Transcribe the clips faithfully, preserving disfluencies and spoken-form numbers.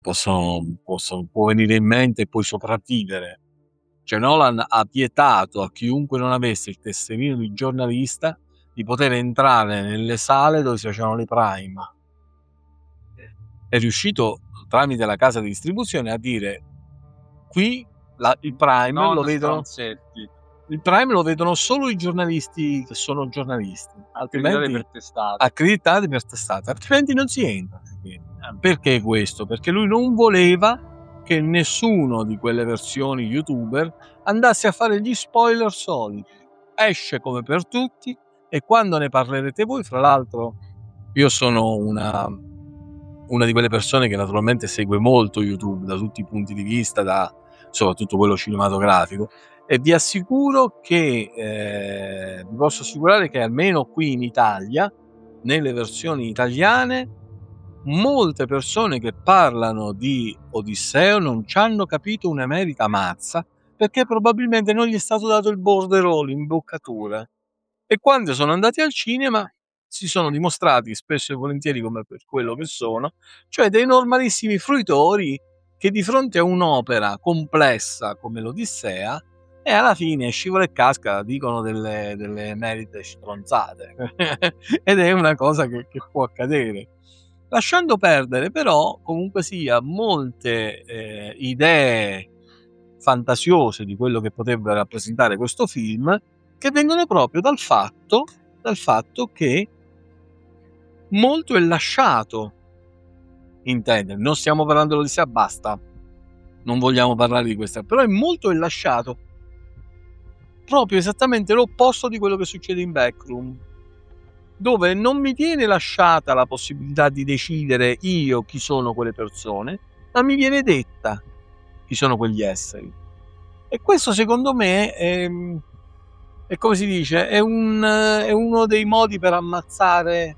possono, possono può venire in mente e puoi sopravvivere. Cioè Nolan ha vietato a chiunque non avesse il tesserino di giornalista di poter entrare nelle sale dove si facevano le prime. È riuscito tramite la casa di distribuzione a dire: qui la, il prime Non lo vedono stronzetti. il prime lo vedono solo i giornalisti che sono giornalisti, Accreditati altrimenti per testate. accreditati per testate, altrimenti non si entra. Perché questo? Perché lui non voleva che nessuno di quelle versioni youtuber andasse a fare gli spoiler soliti. Esce come per tutti, e quando ne parlerete voi, fra l'altro io sono una una di quelle persone che naturalmente segue molto YouTube da tutti i punti di vista, da soprattutto quello cinematografico, e vi assicuro che eh, vi posso assicurare che almeno qui in Italia, nelle versioni italiane, molte persone che parlano di Odisseo non ci hanno capito un'emerita mazza, perché probabilmente non gli è stato dato il borderò, l'imboccatura, e quando sono andati al cinema si sono dimostrati spesso e volentieri come per quello che sono, cioè dei normalissimi fruitori che di fronte a un'opera complessa come l'Odissea, e alla fine scivola e casca dicono delle, delle merite stronzate ed è una cosa che, che può accadere, lasciando perdere però comunque sia molte eh, idee fantasiose di quello che potrebbe rappresentare questo film, che vengono proprio dal fatto dal fatto che molto è lasciato intendere. Non stiamo parlando dell'Odissea, basta, non vogliamo parlare di questa, però è molto è lasciato proprio esattamente l'opposto di quello che succede in Backroom, dove non mi viene lasciata la possibilità di decidere io chi sono quelle persone, ma mi viene detta chi sono quegli esseri. E questo secondo me è, è come si dice, è, un, è uno dei modi per ammazzare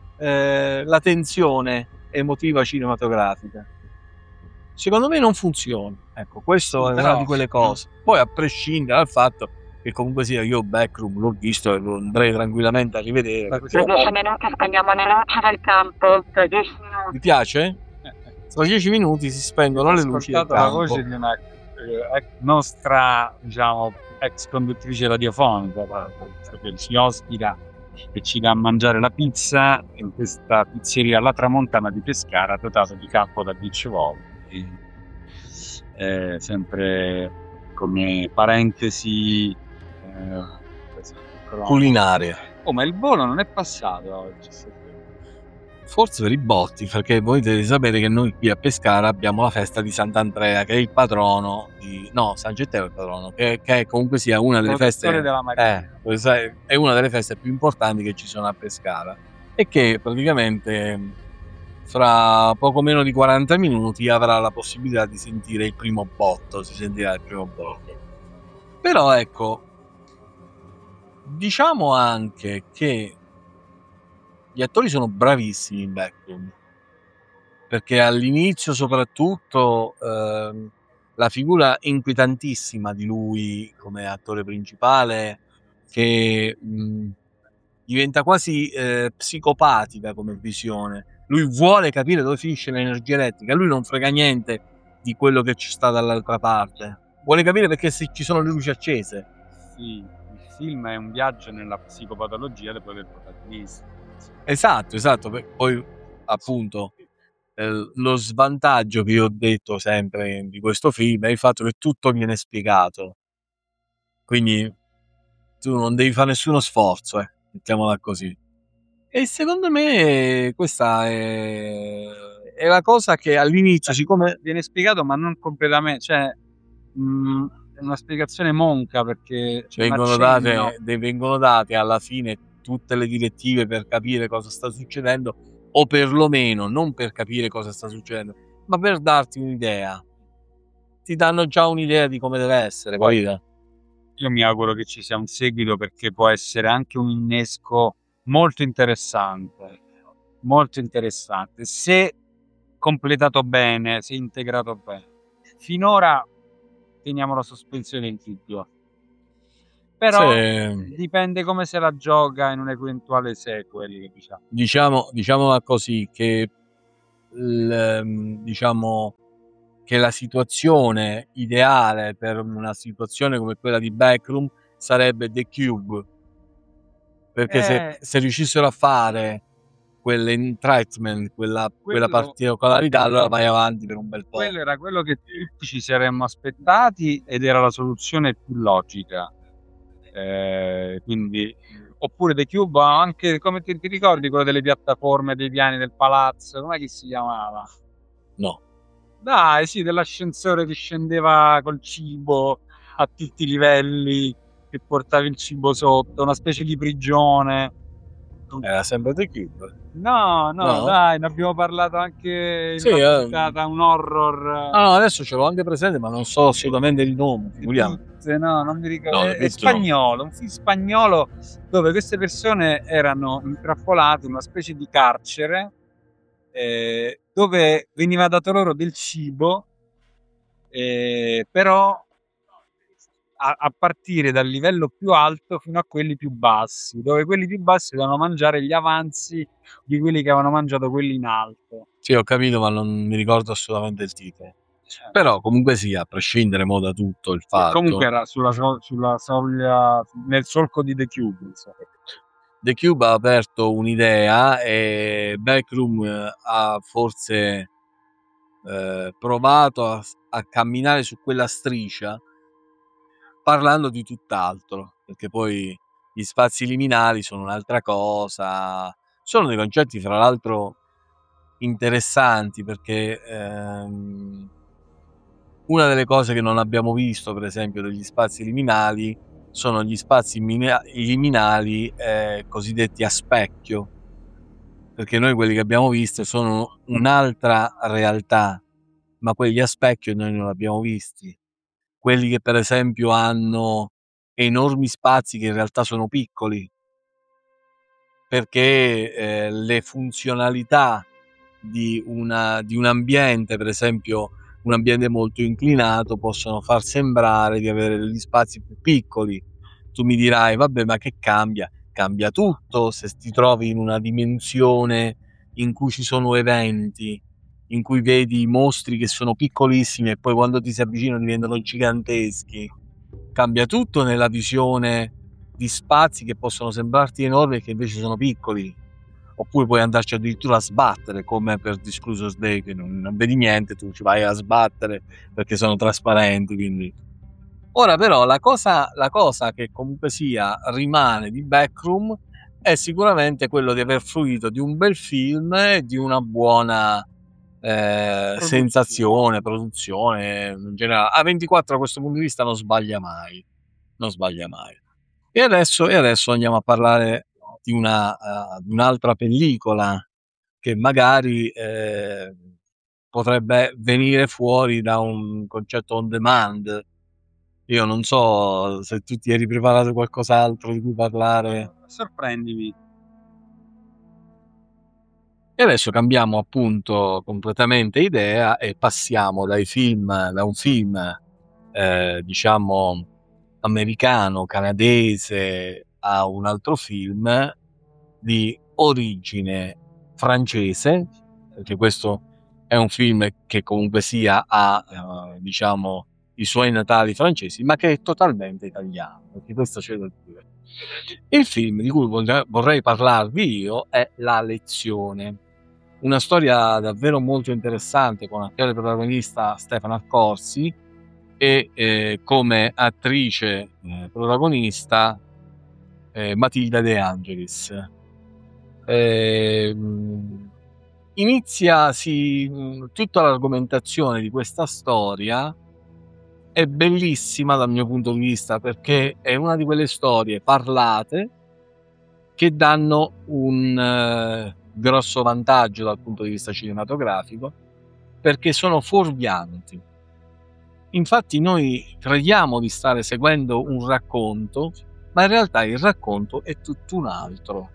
eh, la tensione emotiva cinematografica. Secondo me non funziona. Ecco, questo Sì, è però, una di quelle cose. Poi a prescindere dal fatto che comunque sia, io Backroom l'ho visto e lo andrei tranquillamente a rivedere. Tra Perché... dieci minuti spegniamo le luci del campo. Tra dieci minuti. Vi piace? eh, eh, Tra dieci minuti si spengono le luci del ascoltato la campo. voce di una eh, nostra, diciamo, ex conduttrice radiofonica, che ci ospita e ci dà a mangiare la pizza in questa pizzeria La Tramontana di Pescara, dotata di campo da beach volley. Eh, sempre come parentesi eh, culinaria. Oh, ma il volo non è passato oggi. Forse per i botti, perché voi dovete sapere che noi qui a Pescara abbiamo la festa di Sant'Andrea, che è il patrono di... no, San Getteo è il patrono, che, che comunque sia una delle feste della eh, è una delle feste più importanti che ci sono a Pescara, e che praticamente fra poco meno di quaranta minuti avrà la possibilità di sentire il primo botto, si sentirà il primo botto. Però ecco, diciamo anche che gli attori sono bravissimi in Backroom, perché all'inizio soprattutto ehm, la figura inquietantissima di lui come attore principale, che mh, diventa quasi eh, psicopatica come visione. Lui vuole capire dove finisce l'energia elettrica, lui non frega niente di quello che ci sta dall'altra parte, vuole capire perché se ci sono le luci accese. Sì, il film è un viaggio nella psicopatologia del protagonista. Esatto, esatto, poi appunto eh, lo svantaggio che io ho detto sempre di questo film è il fatto che tutto viene spiegato, quindi tu non devi fare nessuno sforzo, eh, mettiamola così. E secondo me questa è, è la cosa che all'inizio, siccome viene spiegato ma non completamente, cioè mh, è una spiegazione monca, perché vengono date, vengono date alla fine tutte le direttive per capire cosa sta succedendo, o perlomeno non per capire cosa sta succedendo, ma per darti un'idea. Ti danno già un'idea di come deve essere. Poi io mi auguro che ci sia un seguito, perché può essere anche un innesco molto interessante, molto interessante, se completato bene, se integrato bene. Finora teniamo la sospensione in dubbio, però se... dipende come se la gioca in un eventuale sequel, diciamo. Diciamo, diciamola così, che l- diciamo che la situazione ideale per una situazione come quella di Backroom sarebbe The Cube, perché se, Eh, se riuscissero a fare quell'entrapment, quella, quella quello, particolarità, allora vai avanti per un bel po'. quello era quello che tutti ci saremmo aspettati ed era la soluzione più logica. Eh, quindi, oppure The Cube, ha anche come ti, ti ricordi quello delle piattaforme dei piani del palazzo? Com'è che si chiamava? No. Dai, sì, dell'ascensore che scendeva col cibo a tutti i livelli, che portavi il cibo sotto, una specie di prigione. Era sempre The Cube. No, no, No? dai, ne abbiamo parlato anche in Sì, una eh. puntata, un horror. Ah, no, adesso ce l'ho anche presente, ma non so assolutamente il nome. Figuriamo. Tutte, no, non mi ricordo. No, è, The è Big Drone. spagnolo, un film spagnolo dove queste persone erano intrappolate in una specie di carcere eh, dove veniva dato loro del cibo, eh, però a, a partire dal livello più alto fino a quelli più bassi, dove quelli più bassi dovevano mangiare gli avanzi di quelli che avevano mangiato quelli in alto. Sì, ho capito, ma non mi ricordo assolutamente il titolo. Però comunque sia, a prescindere mo da tutto il Che fatto, comunque era sulla, so- sulla soglia, nel solco di The Cube, insomma. The Cube ha aperto un'idea e Backroom eh, ha forse eh, provato a, a camminare su quella striscia parlando di tutt'altro, perché poi gli spazi liminali sono un'altra cosa, sono dei concetti fra l'altro interessanti perché ehm, una delle cose che non abbiamo visto per esempio degli spazi liminali sono gli spazi mina- liminali eh, cosiddetti a specchio, perché noi quelli che abbiamo visto sono un'altra realtà, ma quelli a specchio noi non li abbiamo visti. Quelli che per esempio hanno enormi spazi che in realtà sono piccoli, perché eh, le funzionalità di, una, di un ambiente, per esempio un ambiente molto inclinato, possono far sembrare di avere degli spazi più piccoli. Tu mi dirai, vabbè, ma che cambia? Cambia tutto se ti trovi in una dimensione in cui ci sono eventi, in cui vedi mostri che sono piccolissimi e poi quando ti si avvicinano diventano giganteschi. Cambia tutto nella visione di spazi che possono sembrarti enormi e che invece sono piccoli. Oppure puoi andarci addirittura a sbattere, come per Disclosure Day, che non, non vedi niente, tu ci vai a sbattere perché sono trasparenti. Quindi ora però la cosa, la cosa che comunque sia rimane di Backroom è sicuramente quello di aver fruito di un bel film e di una buona eh, sensazione, produzione in generale. A ventiquattro da questo punto di vista non sbaglia mai, non sbaglia mai. E adesso, e adesso andiamo a parlare di, una, uh, di un'altra pellicola che magari eh, potrebbe venire fuori da un concetto on demand. Io non so se tu ti eri preparato qualcos'altro di cui parlare. Sorprendimi. E adesso cambiamo appunto completamente idea e passiamo dai film, da un film eh, diciamo americano, canadese a un altro film di origine francese, perché questo è un film che comunque sia ha eh, diciamo i suoi natali francesi, ma che è totalmente italiano, perché questo c'è da dire. Il film di cui vorrei parlarvi io è La Lezione, una storia davvero molto interessante con l'attuale protagonista Stefano Accorsi e eh, come attrice eh, protagonista eh, Matilda De Angelis. Eh, inizia si, tutta l'argomentazione di questa storia è bellissima dal mio punto di vista perché è una di quelle storie parlate che danno un eh, grosso vantaggio dal punto di vista cinematografico perché sono fuorvianti. Infatti noi crediamo di stare seguendo un racconto, ma in realtà il racconto è tutto un altro.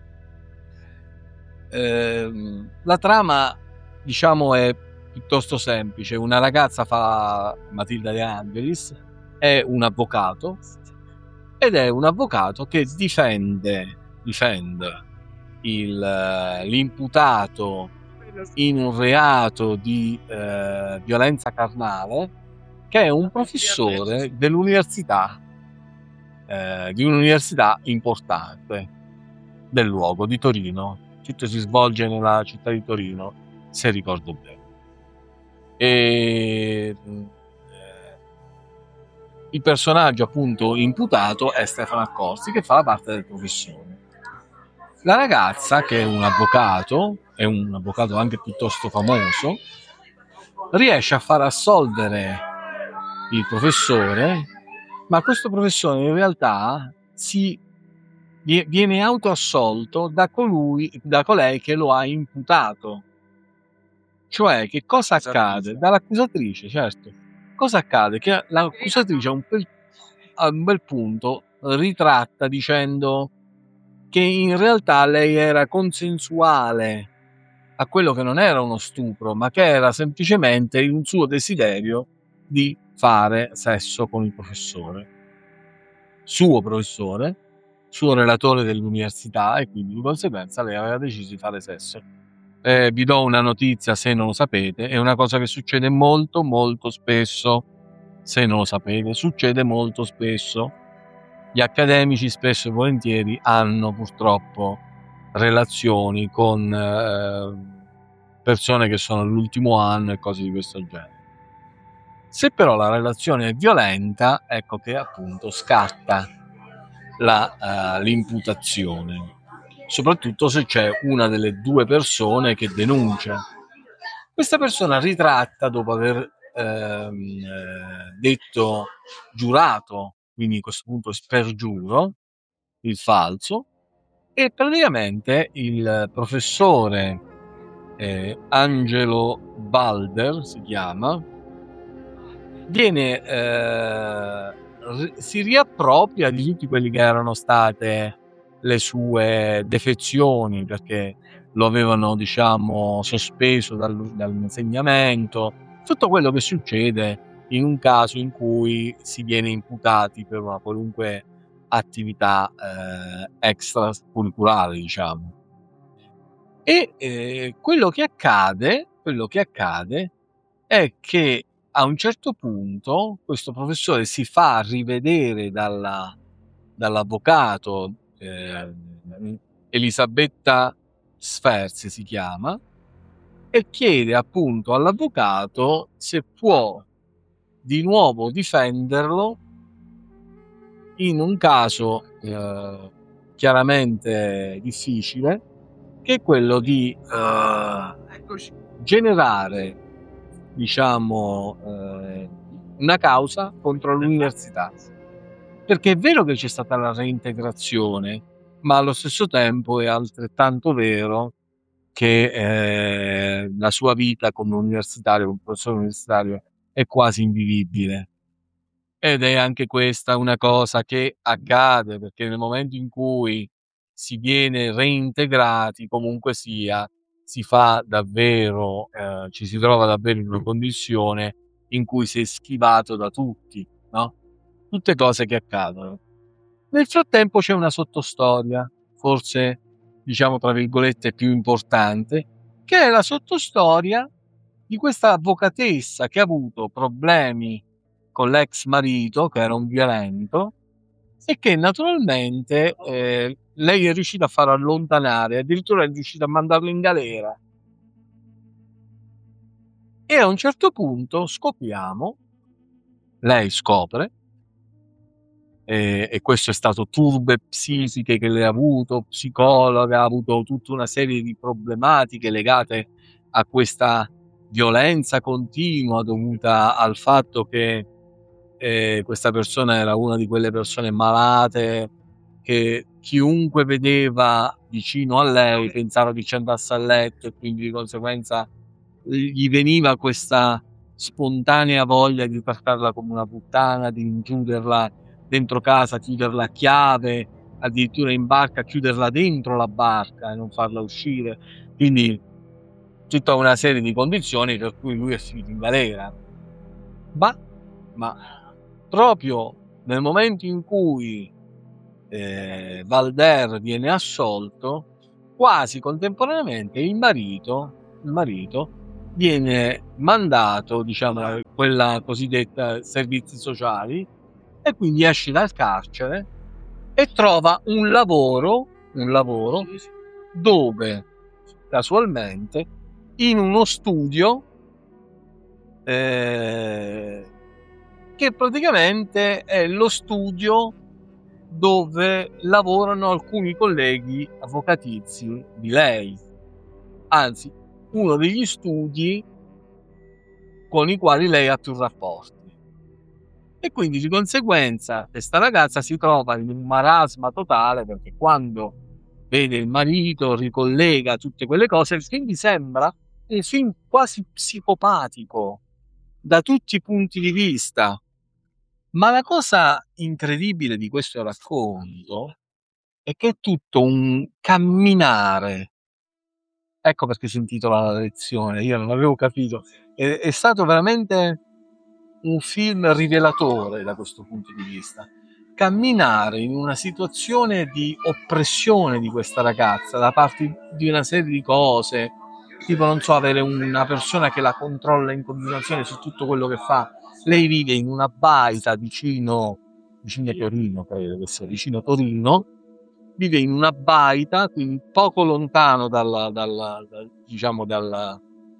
Eh, la trama, diciamo, è piuttosto semplice. Una ragazza fa Matilda De Angelis, è un avvocato ed è un avvocato che difende, difende il, l'imputato in un reato di eh, violenza carnale, che è un professore dell'università, eh, di un'università importante del luogo di Torino. Tutto si svolge nella città di Torino, se ricordo bene. E eh, il personaggio appunto imputato è Stefano Accorsi, che fa la parte del professore. La ragazza, che è un avvocato, è un avvocato anche piuttosto famoso, riesce a far assolvere il professore, ma questo professore in realtà si viene autoassolto da colui, da colei che lo ha imputato. Cioè, che cosa accade? Dall'accusatrice, certo. Cosa accade? Che l'accusatrice a un, bel, a un bel punto ritratta dicendo che in realtà lei era consensuale a quello che non era uno stupro, ma che era semplicemente un suo desiderio di fare sesso con il professore, suo professore, suo relatore dell'università, e quindi di conseguenza lei aveva deciso di fare sesso. Eh, vi do una notizia, se non lo sapete, è una cosa che succede molto molto spesso, se non lo sapete, succede molto spesso. Gli accademici spesso e volentieri hanno purtroppo relazioni con eh, persone che sono all'ultimo anno e cose di questo genere. Se però la relazione è violenta, ecco che appunto scatta la, uh, l'imputazione, soprattutto se c'è una delle due persone che denuncia. Questa persona ritratta, dopo aver ehm, eh, detto giurato, quindi a questo punto spergiuro, il falso, e praticamente il professore eh, Angelo Balder si chiama, viene eh, si riappropria di tutti quelli che erano state le sue defezioni, perché lo avevano, diciamo, sospeso dal, dall'insegnamento, tutto quello che succede in un caso in cui si viene imputati per una qualunque attività eh, extracurriculare, diciamo. E eh, quello che accade, quello che accade è che a un certo punto questo professore si fa rivedere dalla, dall'avvocato eh, Elisabetta Sferzi si chiama, e chiede appunto all'avvocato se può di nuovo difenderlo in un caso eh, chiaramente difficile, che è quello di eh, generare, diciamo, eh, una causa contro l'università, perché è vero che c'è stata la reintegrazione, ma allo stesso tempo è altrettanto vero che eh, la sua vita come universitario, come professore universitario, è quasi invivibile. Ed è anche questa una cosa che accade, perché nel momento in cui si viene reintegrati, comunque sia, si fa davvero, eh, ci si trova davvero in una condizione in cui si è schivato da tutti, no? Tutte cose che accadono. Nel frattempo c'è una sottostoria, forse, diciamo, tra virgolette, più importante, che è la sottostoria di questa avvocatessa che ha avuto problemi con l'ex marito, che era un violento, e che naturalmente eh, lei è riuscita a far allontanare, addirittura è riuscita a mandarlo in galera. E a un certo punto scopriamo, lei scopre, eh, e questo è stato turbe psichiche che lei ha avuto, psicologa, ha avuto tutta una serie di problematiche legate a questa violenza continua dovuta al fatto che eh, questa persona era una di quelle persone malate che chiunque vedeva vicino a lei pensava che ci andasse a letto, e quindi di conseguenza gli veniva questa spontanea voglia di trattarla come una puttana, di chiuderla dentro casa, chiuderla a chiave, addirittura in barca chiuderla dentro la barca e non farla uscire. Quindi tutta una serie di condizioni per cui lui è finito in galera. Ma, ma proprio nel momento in cui eh, Balder viene assolto, quasi contemporaneamente il marito il marito viene mandato, diciamo, a quella cosiddetta servizi sociali, e quindi esce dal carcere e trova un lavoro, un lavoro dove casualmente in uno studio eh, che praticamente è lo studio dove lavorano alcuni colleghi avvocatizi di lei, anzi uno degli studi con i quali lei ha più rapporti, e quindi di conseguenza questa ragazza si trova in un marasma totale, perché quando vede il marito ricollega tutte quelle cose, quindi sembra un film quasi psicopatico da tutti i punti di vista. Ma la cosa incredibile di questo racconto è che è tutto un camminare. Ecco perché si intitola La lezione, io non avevo capito. È, è stato veramente un film rivelatore da questo punto di vista. Camminare in una situazione di oppressione di questa ragazza da parte di una serie di cose, tipo, non so, avere una persona che la controlla in continuazione su tutto quello che fa. Lei vive in una baita vicino, vicino a Torino, credo che sia vicino a Torino, vive in una baita, quindi poco lontano dalla, dalla, dal, diciamo dalla,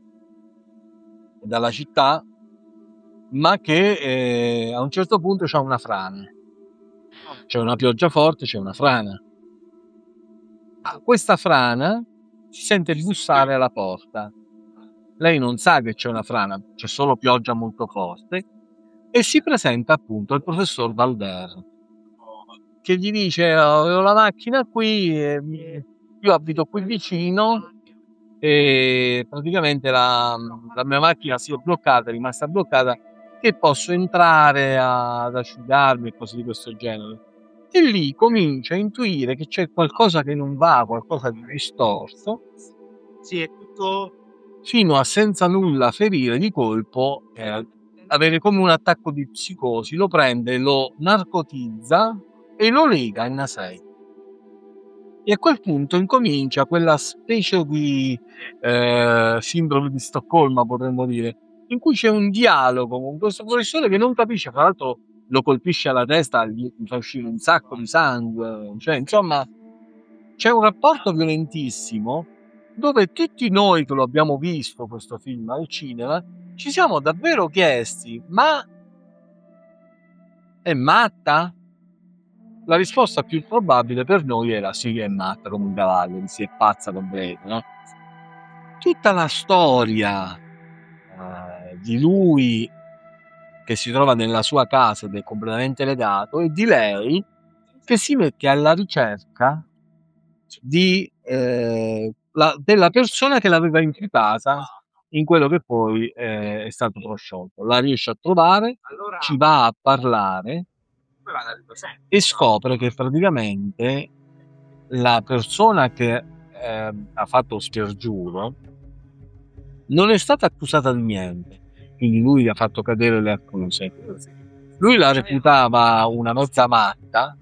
dalla città, ma che eh, a un certo punto c'è una frana, c'è una pioggia forte, c'è una frana. A questa frana si sente bussare alla porta. Lei non sa che c'è una frana, c'è solo pioggia molto forte, e si presenta appunto il professor Valder, che gli dice: avevo la macchina qui, e io abito qui vicino e praticamente la, la mia macchina si è bloccata, è rimasta bloccata, che posso entrare ad asciugarmi e cose di questo genere. E lì comincia a intuire che c'è qualcosa che non va, qualcosa di distorto. Sì, è tutto, fino a, senza nulla ferire di colpo, eh, avere come un attacco di psicosi. Lo prende, lo narcotizza e lo lega in una sedia. E a quel punto incomincia quella specie di eh, sindrome di Stoccolma, potremmo dire, in cui c'è un dialogo con questo professore che non capisce, fra l'altro lo colpisce alla testa, gli fa uscire un sacco di sangue, cioè insomma c'è un rapporto violentissimo, dove tutti noi che lo abbiamo visto questo film al cinema ci siamo davvero chiesti: ma è matta? La risposta più probabile per noi era sì, è matta come un cavallo, si è pazza completa, no? Tutta la storia eh, di lui che si trova nella sua casa ed è completamente legato, e di lei che si mette alla ricerca di, eh, la, della persona che l'aveva imputata in quello che poi eh, è stato prosciolto. La riesce a trovare, ci va a parlare e scopre che praticamente la persona che eh, ha fatto spergiuro non è stata accusata di niente, quindi lui ha fatto cadere le accuse. Lui la reputava una mezza matta,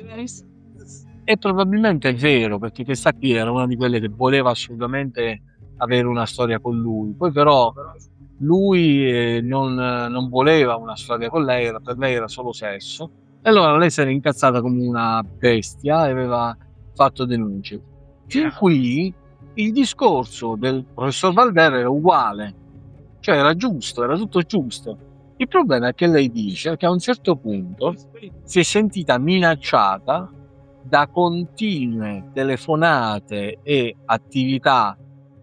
e probabilmente è vero, perché questa qui era una di quelle che voleva assolutamente avere una storia con lui. Poi però lui eh, non, non voleva una storia con lei, era, per lei era solo sesso, e allora lei si era incazzata come una bestia e aveva fatto denunce. Fin qui il discorso del professor Valder era uguale, cioè era giusto, era tutto giusto. Il problema è che lei dice che a un certo punto si è sentita minacciata da continue telefonate e attività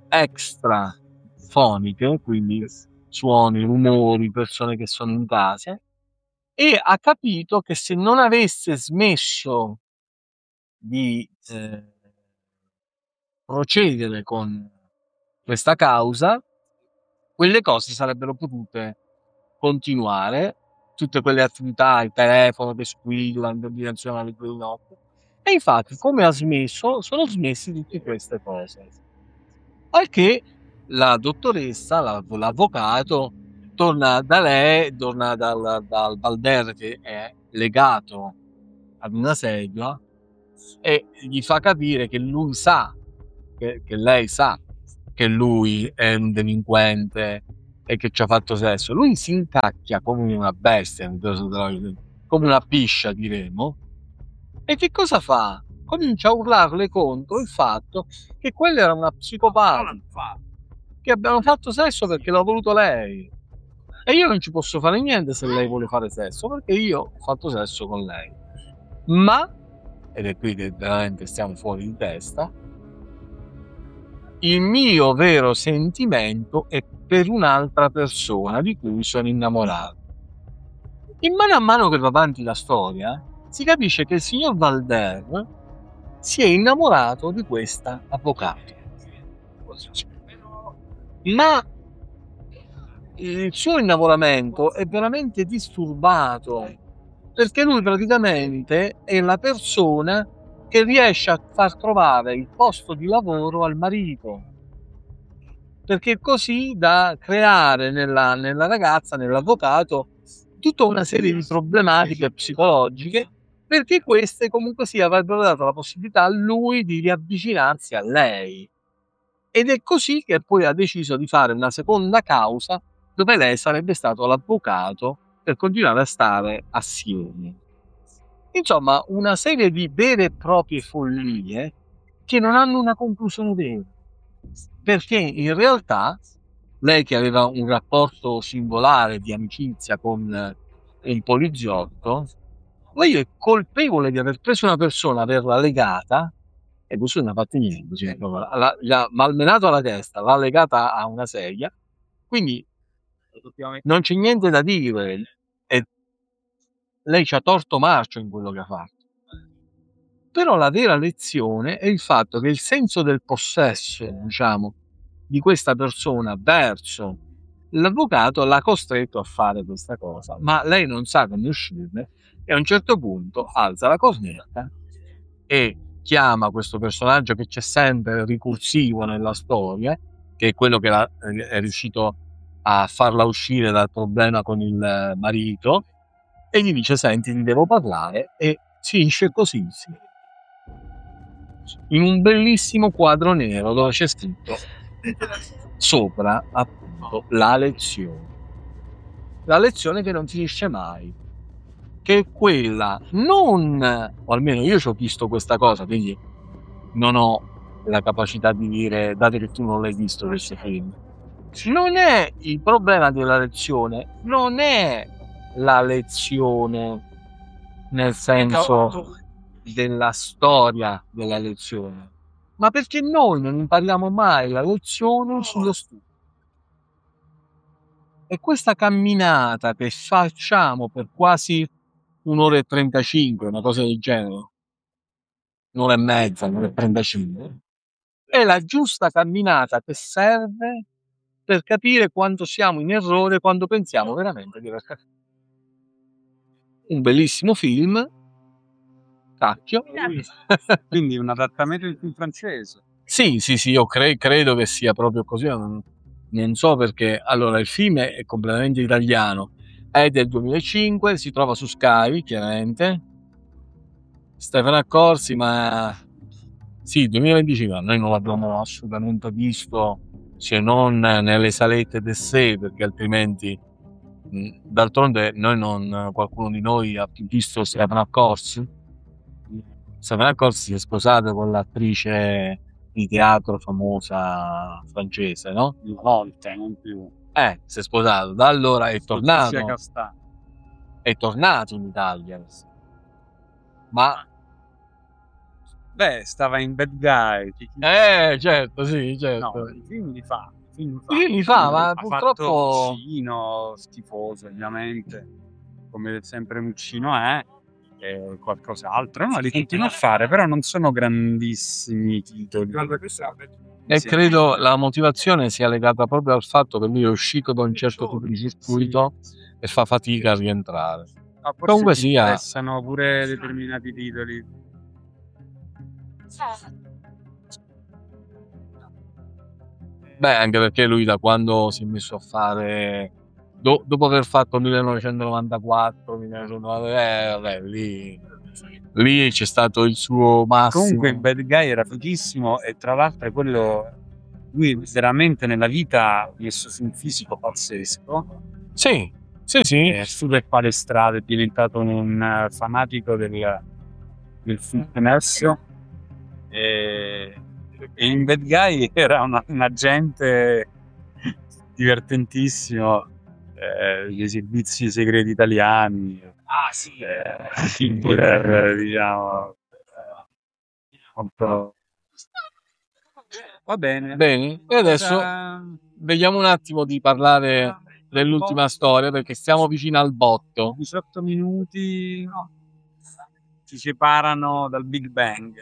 extrafoniche, quindi suoni, rumori, persone che sono in casa, e ha capito che se non avesse smesso di eh, procedere con questa causa, quelle cose sarebbero potute continuare, tutte quelle attività, il telefono che squilla, l'ordinazione alle due di notte. E infatti, come ha smesso, sono smessi tutte queste cose. Al che la dottoressa, la- l'avvocato, torna da lei, torna dal, dal Valder, che è legato ad una sedia, e gli fa capire che lui sa, che, che lei sa che lui è un delinquente e che ci ha fatto sesso. Lui si incacchia come una bestia, come una piscia, diremo. E che cosa fa? Comincia a urlarle contro il fatto che quella era una psicopatica, che abbiamo fatto sesso perché l'ha voluto lei. E io non ci posso fare niente se lei vuole fare sesso, perché io ho fatto sesso con lei. Ma, ed è qui che veramente stiamo fuori di testa, il mio vero sentimento è per un'altra persona di cui sono innamorato. In mano a mano che va avanti la storia, si capisce che il signor Valder si è innamorato di questa avvocato. Ma il suo innamoramento è veramente disturbato, perché lui praticamente è la persona che riesce a far trovare il posto di lavoro al marito, perché così da creare nella, nella ragazza, nell'avvocato, tutta una serie di problematiche psicologiche, perché queste comunque sì avrebbero dato la possibilità a lui di riavvicinarsi a lei. Ed è così che poi ha deciso di fare una seconda causa dove lei sarebbe stato l'avvocato per continuare a stare assieme. Insomma, una serie di vere e proprie follie che non hanno una conclusione vera, perché in realtà lei, che aveva un rapporto singolare di amicizia con un poliziotto, lei è colpevole di aver preso una persona, averla legata, e questo non ha fatto niente, cioè, gli ha malmenato la testa, l'ha legata a una sedia, quindi non c'è niente da dire, e lei ci ha torto marcio in quello che ha fatto. Però la vera lezione è il fatto che il senso del possesso, diciamo, di questa persona verso l'avvocato l'ha costretto a fare questa cosa, ma lei non sa come uscirne, e a un certo punto alza la cornetta e chiama questo personaggio che c'è sempre ricursivo nella storia, che è quello che è riuscito a farla uscire dal problema con il marito, e gli dice: senti, ti devo parlare, e si esce così, sì, in un bellissimo quadro nero dove c'è scritto sopra appunto la lezione la lezione che non finisce mai, che è quella, non, o almeno io ci ho visto questa cosa, quindi non ho la capacità di dire, dato che tu non l'hai visto questo film, non è il problema della lezione, non è la lezione nel senso della storia della lezione, ma perché noi non impariamo mai la lezione sullo studio. E questa camminata che facciamo per quasi un'ora e trentacinque, una cosa del genere, un'ora e mezza, un'ora e trentacinque, è la giusta camminata che serve per capire quanto siamo in errore quando pensiamo veramente di aver capito. Un bellissimo film, cacchio. Quindi un adattamento del film francese. Sì, sì, sì, io cre- credo che sia proprio così. Non, non so perché. Allora, il film è completamente italiano, è del duemilacinque, si trova su Sky, chiaramente. Stefano Accorsi, ma sì, duemilaventicinque, noi non l'abbiamo assolutamente visto, se non nelle salette del sé, perché altrimenti, d'altronde, noi non, qualcuno di noi ha più visto Stefano Accorsi. Stefano Accorsi si è sposato con l'attrice di teatro famosa francese, no? Una volta, non più. Eh, si è sposato, da allora è tornato, Castano. è tornato in Italia, ma beh, stava in Bad Guy. eh, certo, sì, certo. No, i film li fa. I film li fa, Sì, li fa, ma ha purtroppo fatto Muccino, schifoso ovviamente, come sempre Muccino è, e qualcos'altro, no, li continua a fare, però non sono grandissimi titoli. E Sì. credo la motivazione sia legata proprio al fatto che lui è uscito da un certo tipo di circuito e fa fatica a rientrare. Ah, Comunque ti sia, interessano pure determinati titoli. beh, anche perché lui da quando si è messo a fare, do, dopo aver fatto millenovecentonovantaquattro, millenovecentonovantatré, eh, vabbè, lì, lì c'è stato il suo massimo. Comunque Bad Guy era fighissimo, e tra l'altro è quello lui veramente nella vita ha messo su un fisico pazzesco, Sì, sì, sì. è super palestrato, è diventato un eh, fanatico del, del fitness e, e in Bad Guy era una- un agente divertentissimo, eh, dei servizi segreti italiani. Ah sì, super, diciamo, eh, molto... Va bene. Bene, e adesso Cosa- vediamo un attimo di parlare dell'ultima storia perché stiamo vicino al botto. diciotto minuti ci separano dal Big Bang.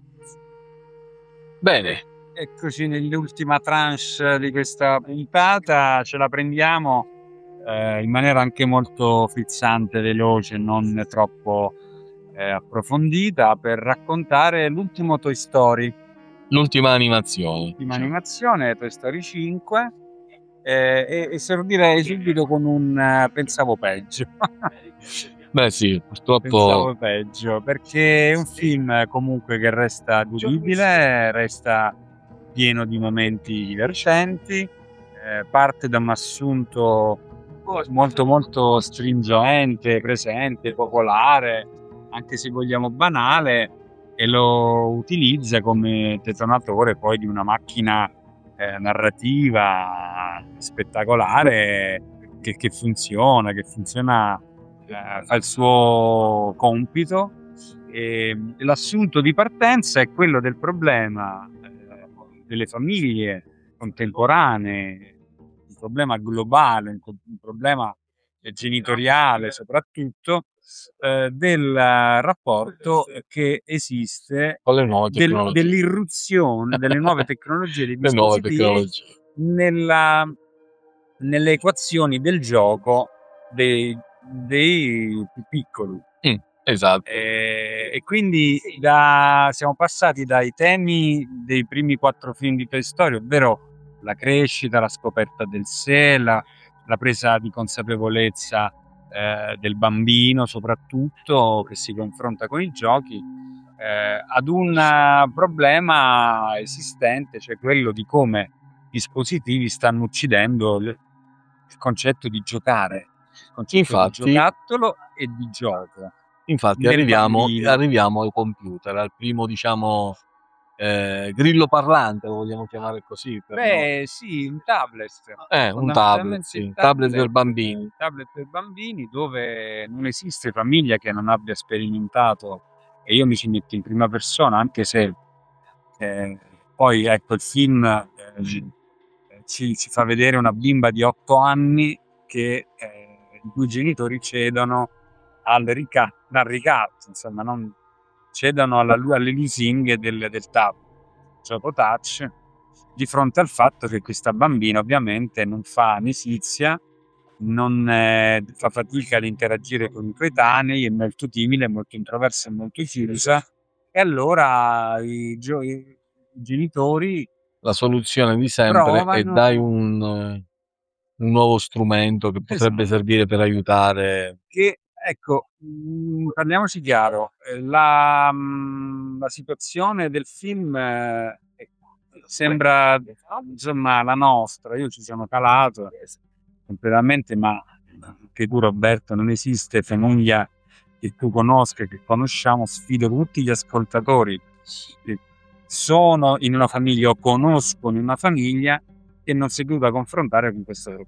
Bene, Eccoci nell'ultima tranche di questa puntata, ce la prendiamo eh, in maniera anche molto frizzante, veloce, non troppo eh, approfondita, per raccontare l'ultimo Toy Story, l'ultima animazione. l'ultima animazione, Toy Story cinque, eh, e esordire subito con un eh, pensavo peggio. Beh sì, purtroppo Pensavo peggio, perché è un film comunque che resta godibile, resta pieno di momenti divertenti, eh, parte da un assunto molto molto stringente, presente, popolare, anche se vogliamo banale, e lo utilizza come detonatore poi di una macchina eh, narrativa spettacolare che, che funziona, che funziona, eh, fa il suo compito. E l'assunto di partenza è quello del problema eh, delle famiglie contemporanee, un problema globale, un, co- un problema eh, genitoriale soprattutto, eh, del rapporto che esiste con le nuove del- tecnologie. dell'irruzione delle nuove tecnologie, dei Le nuove dispositivi tecnologie. nella, nelle equazioni del gioco dei, dei più piccoli. Mm, esatto. E, e quindi da- siamo passati dai temi dei primi quattro film di Toy Story, ovvero la crescita, la scoperta del sé, la, la presa di consapevolezza eh, del bambino, soprattutto che si confronta con i giochi, eh, ad un eh, problema esistente, cioè quello di come i dispositivi stanno uccidendo il, il concetto di giocare, il concetto Infatti- di giocattolo e di gioco. Infatti Nel arriviamo, bambino. arriviamo al computer, al primo, diciamo, eh, grillo parlante, lo vogliamo chiamare così. Per noi. Beh, sì, un tablet. Eh, un tablet, Fondamentalmente sì, il un tablet per bambini. il tablet per bambini dove non esiste famiglia che non abbia sperimentato, e io mi ci metto in prima persona, anche se eh, poi ecco il film eh, ci, ci fa vedere una bimba di otto anni che eh, i cui genitori cedono al rica- al ricatto, insomma, non cedono alla, alle lusinghe del, del tablet, gioco touch, di fronte al fatto che questa bambina ovviamente non fa amicizia, non eh, fa fatica ad interagire con i coetanei, è molto timida, è molto introversa, è molto chiusa, e allora i, gio- i genitori La soluzione di sempre è provano dai un, eh, un nuovo strumento che potrebbe Esatto. servire per aiutare. che, ecco, mh, parliamoci chiaro, eh, la, mh, la situazione del film eh, sembra insomma la nostra, io ci sono calato completamente, ma che tu Roberto, non esiste famiglia che tu conosca, che conosciamo, sfido tutti gli ascoltatori che sono in una famiglia o conoscono in una famiglia che non si è dovuta confrontare con questo.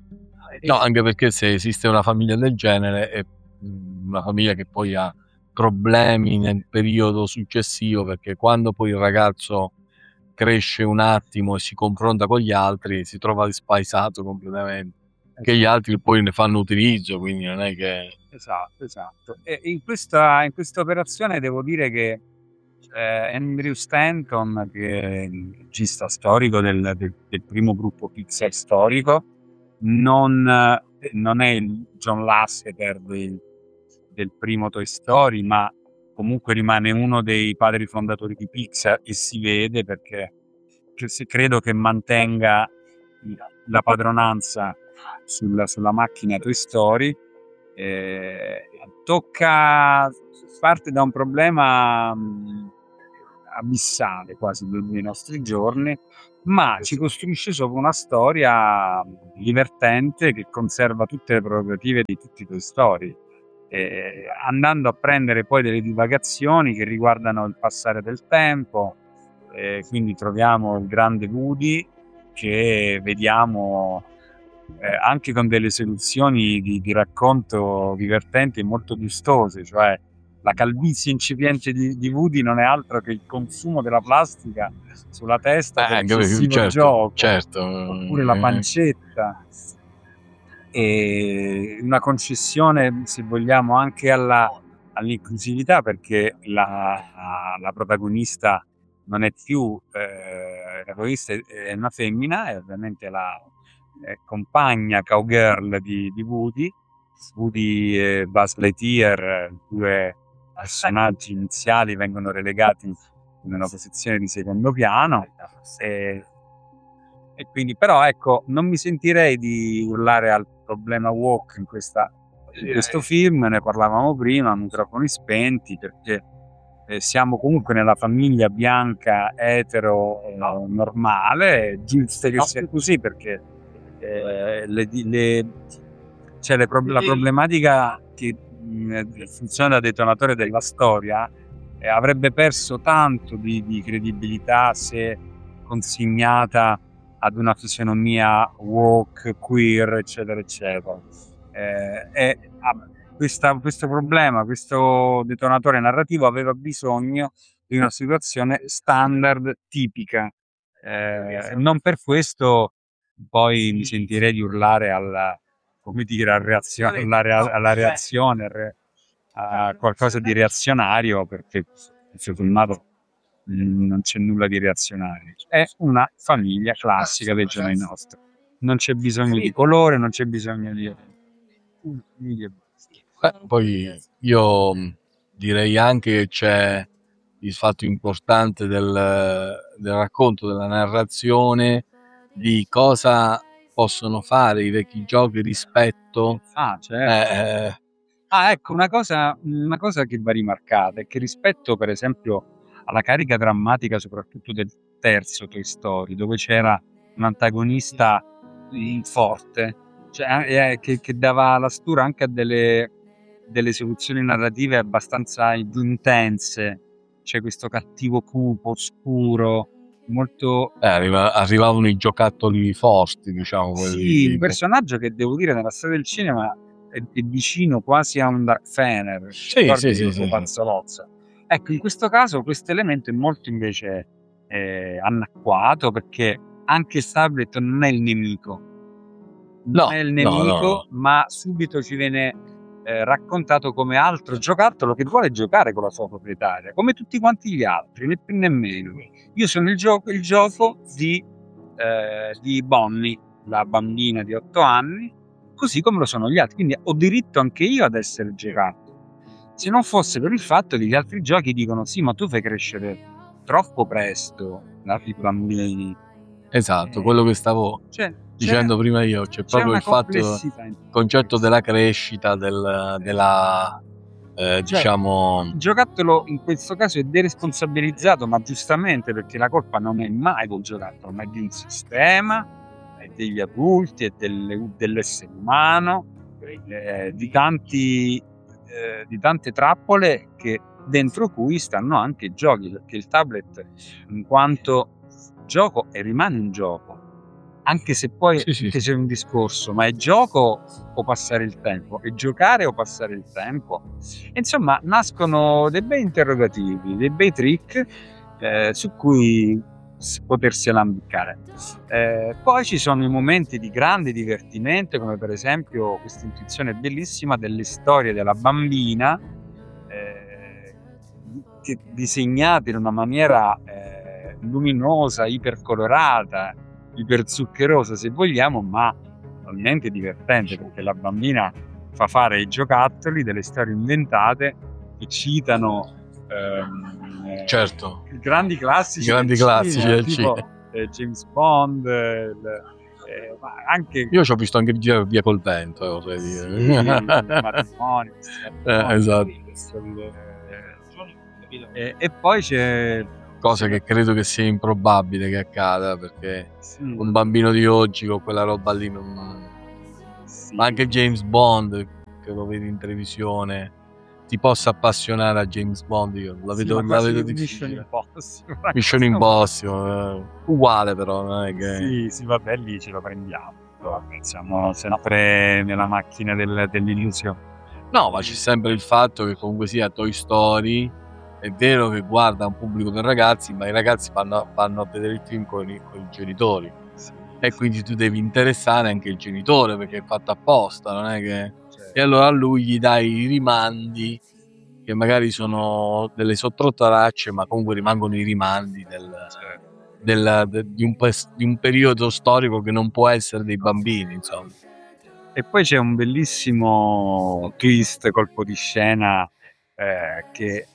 No, anche perché se esiste una famiglia del genere è mm, una famiglia che poi ha problemi nel periodo successivo, perché quando poi il ragazzo cresce un attimo e si confronta con gli altri si trova spaesato completamente, che gli altri poi ne fanno utilizzo, quindi non è che... Esatto, esatto. E in questa, in questa operazione devo dire che eh, Andrew Stanton, che è il regista storico del, del- del primo gruppo Pixar storico, non, eh, non è il John Lasseter del, del primo Toy Story, ma comunque rimane uno dei padri fondatori di Pixar, e si vede perché che se- credo che mantenga la padronanza sulla, sulla macchina Toy Story. Eh, tocca, parte da un problema mh, abissale quasi dei dei nostri giorni, ma ci costruisce sopra una storia divertente che conserva tutte le prerogative di tutti i Toy Story, eh, andando a prendere poi delle divagazioni che riguardano il passare del tempo. Eh, quindi troviamo il grande Woody che vediamo eh, anche con delle soluzioni di, di racconto divertenti e molto gustose, cioè la calvizie incipiente di, di Woody non è altro che il consumo della plastica sulla testa per Eh, capito, eccessivo certo, gioco, certo. oppure la pancetta, e una concessione, se vogliamo, anche alla, all'inclusività, perché la, la protagonista non è più eh, la protagonista è è una femmina, è ovviamente la eh, compagna cowgirl di, di Woody. Woody e Buzz Lightyear, eh, due personaggi iniziali, vengono relegati in una posizione di secondo piano, e, e quindi però ecco, non mi sentirei di urlare al problema woke in, questa, in questo film, ne parlavamo prima a microfoni spenti, perché eh, siamo comunque nella famiglia bianca etero eh, normale, è giusto che sia così, perché eh, le, le, cioè le pro- la problematica che mh, funziona da detonatore della storia eh, avrebbe perso tanto di, di credibilità se consegnata ad una fisionomia woke, queer, eccetera, eccetera. Eh, e ah, questa, questo problema, questo detonatore narrativo aveva bisogno di una situazione standard tipica. Eh, non per questo poi mi sentirei di urlare alla, come dire, alla reazione, alla, rea- alla reazione, al re- a qualcosa di reazionario, perché secondo me non c'è nulla di reazionario. È una famiglia classica dei giorni nostri. Non c'è bisogno di colore, non c'è bisogno di... Beh, poi io mh, direi anche che c'è il fatto importante del, del racconto, della narrazione, di cosa possono fare i vecchi giochi rispetto Ah, certo. eh, eh, Ah, ecco, una cosa, una cosa che va rimarcata è che rispetto, per esempio, alla carica drammatica, soprattutto del terzo Toy Story, dove c'era un antagonista mm, forte, cioè, eh, che, che dava la stura anche a delle, delle soluzioni narrative abbastanza intense, c'è questo cattivo cupo, oscuro, molto... eh, arriva- arrivavano i giocattoli forti, diciamo, quelli Sì, un di- personaggio che devo dire nella storia del cinema è, è vicino quasi a un Dark Fener, Sì, ricordi sì, sì, lo sì, sì. pazzolozza. Ecco, in questo caso questo elemento è molto invece eh, anacquato, perché anche il tablet non è il nemico, non No, è il no, no, nemico, no. ma subito ci viene eh, raccontato come altro giocattolo che vuole giocare con la sua proprietaria, come tutti quanti gli altri, né più né meno. Io sono il gioco, il gioco di, eh, di Bonnie, la bambina di otto anni, così come lo sono gli altri, quindi ho diritto anche io ad essere giocato. Se non fosse per il fatto che gli altri giochi dicono sì, ma tu fai crescere troppo presto i bambini. Esatto, Eh, quello che stavo C'è, dicendo c'è- prima io, c'è c'è proprio una il fatto, complessità in il tutto concetto questo. della crescita, del, della, eh, Cioè, diciamo, il giocattolo in questo caso è deresponsabilizzato, ma giustamente, perché la colpa non è mai del giocattolo, ma è di un sistema, è degli adulti, è delle- dell'essere umano, eh, di, tanti, eh, di tante trappole che dentro cui stanno anche i giochi, perché il tablet, in quanto gioco, e rimane un gioco, anche se poi sì, sì, c'è un discorso, ma è gioco o passare il tempo? È giocare o passare il tempo? Insomma, nascono dei bei interrogativi, dei bei trick eh, su cui s- potersi alambiccare. Eh, poi ci sono i momenti di grande divertimento, come per esempio questa intuizione bellissima delle storie della bambina, eh, che- disegnate in una maniera eh, luminosa, ipercolorata, iperzuccherosa se vogliamo, ma totalmente divertente, perché la bambina fa fare ai giocattoli delle storie inventate che citano ehm, eh, certo, grandi classici grandi del classici cinema, del tipo cinema. eh, James Bond, eh, il- eh, ma anche Io ci ho visto anche Via, Via col vento, eh, vorrei sì, dire. il matrimonio, questi Eh, matrimoni, esatto. questo, il- eh, e, e poi c'è cosa che credo che sia improbabile che accada, perché Sì, un bambino di oggi con quella roba lì non... sì. Ma anche James Bond, che lo vedi in televisione, ti possa appassionare a James Bond, io la Sì, vedo, ma la quasi vedo Mission difficile. Impossible. Mission Impossible, eh, uguale però, non è che... Sì, sì, vabbè, lì ce lo prendiamo. Vabbè, siamo sempre nella macchina del- dell'illusione. No, ma c'è sempre il fatto che comunque sia Toy Story, è vero che guarda un pubblico per ragazzi, ma i ragazzi vanno, vanno a vedere il film con i, con i genitori, Sì, e quindi tu devi interessare anche il genitore, perché è fatto apposta, non è che... certo. E allora a lui gli dai i rimandi che magari sono delle sottotracce, ma comunque rimangono i rimandi del, del- de- di, un, pes- di un periodo storico che non può essere dei bambini, insomma. E poi c'è un bellissimo twist, colpo di scena, eh, che